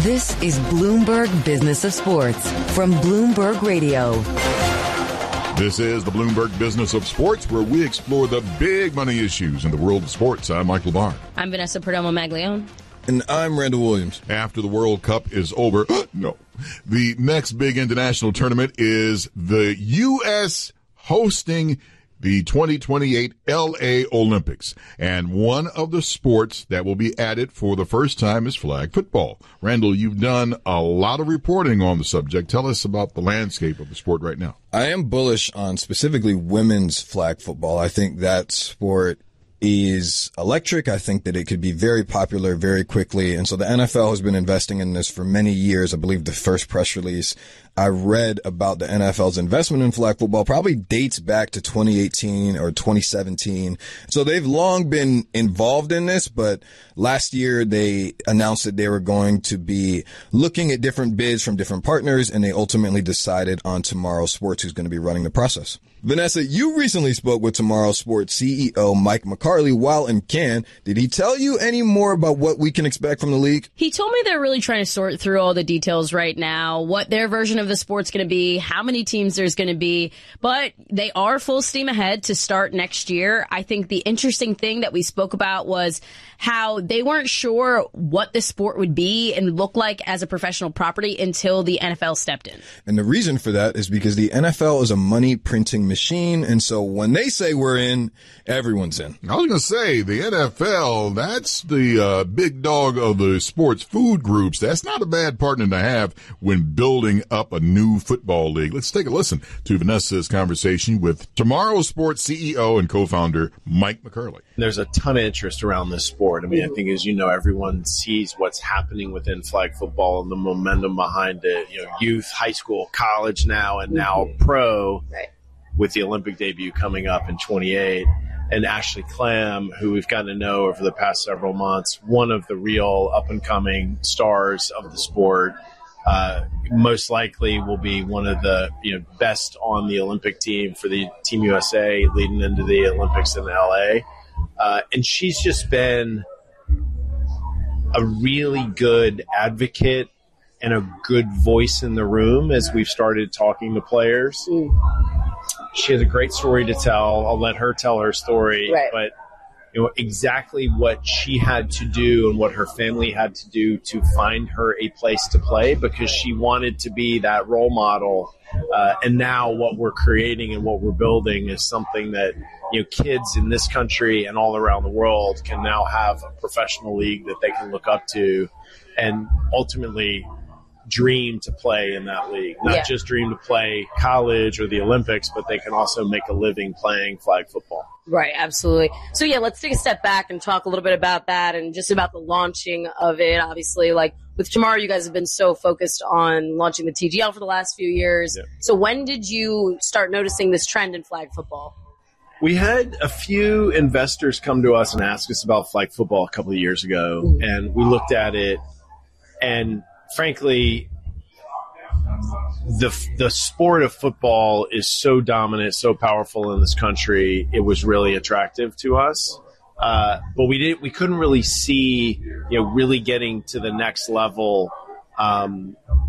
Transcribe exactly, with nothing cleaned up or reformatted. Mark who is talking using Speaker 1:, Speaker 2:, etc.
Speaker 1: This is Bloomberg Business of Sports from Bloomberg Radio.
Speaker 2: This is the Bloomberg Business of Sports, where we explore the big money issues in the world of sports. I'm Michael Barr.
Speaker 3: I'm Vanessa Perdomo-Maglione.
Speaker 4: And I'm Randall Williams.
Speaker 2: After the World Cup is over, no, the next big international tournament is the U S hosting the twenty twenty-eight L A Olympics. And one of the sports that will be added for the first time is flag football. Randall, you've done a lot of reporting on the subject. Tell us about the landscape of the sport right now.
Speaker 4: I am bullish on specifically women's flag football. I think that sport is electric. I think that it could be very popular very quickly. And so the N F L has been investing in this for many years. I believe the first press release I read about the N F L's investment in flag football probably dates back to twenty eighteen or twenty seventeen. So they've long been involved in this, but last year they announced that they were going to be looking at different bids from different partners, and they ultimately decided on Tomorrow Sports, who's going to be running the process. Vanessa, you recently spoke with Tomorrow Sports C E O Mike McCarley while in Cannes. Did he tell you any more about what we can expect from the league?
Speaker 3: He told me they're really trying to sort through all the details right now, what their version of the sport's going to be, how many teams there's going to be, but they are full steam ahead to start next year. I think the interesting thing that we spoke about was how they weren't sure what the sport would be and look like as a professional property until the N F L stepped in.
Speaker 4: And the reason for that is because the N F L is a money printing machine. And so when they say we're in, everyone's in.
Speaker 2: I was going to say the N F L, that's the uh, big dog of the sports food groups. That's not a bad partner to have when building up a new football league. Let's take a listen to Vanessa's conversation with Tomorrow Sports C E O and co-founder Mike McCarley.
Speaker 5: There's a ton of interest around this sport. I mean, I think, as you know, everyone sees what's happening within flag football and the momentum behind it. You know, youth, high school, college now, and now pro, with the Olympic debut coming up in twenty-eight. And Ashley Clam, who we've gotten to know over the past several months, one of the real up-and-coming stars of the sport. Uh, most likely will be one of the you know best on the Olympic team for the Team U S A leading into the Olympics in L A. Uh, and she's just been a really good advocate and a good voice in the room as we've started talking to players. Mm. She has a great story to tell. I'll let her tell her story.
Speaker 6: Right.
Speaker 5: But you know exactly what she had to do and what her family had to do to find her a place to play, because she wanted to be that role model. Uh, and now what we're creating and what we're building is something that you know kids in this country and all around the world can now have a professional league that they can look up to and ultimately dream to play in that league. Not
Speaker 6: yeah.
Speaker 5: just dream to play college or the Olympics, but they can also make a living playing flag football.
Speaker 6: Right, absolutely. So, yeah, let's take a step back and talk a little bit about that and just about the launching of it. Obviously, like with Tomorrow, you guys have been so focused on launching the T G L for the last few years.
Speaker 5: Yeah.
Speaker 6: So when did you start noticing this trend in flag football?
Speaker 5: We had a few investors come to us and ask us about flag football a couple of years ago, mm-hmm. and we looked at it, and frankly, the the sport of football is so dominant, so powerful in this country. It was really attractive to us, uh, but we didn't. We couldn't really see, you know, really getting to the next level um,